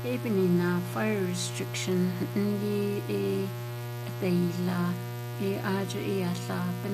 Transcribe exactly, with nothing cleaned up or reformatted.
e benina fire restriction ngi e ataila e aja e asa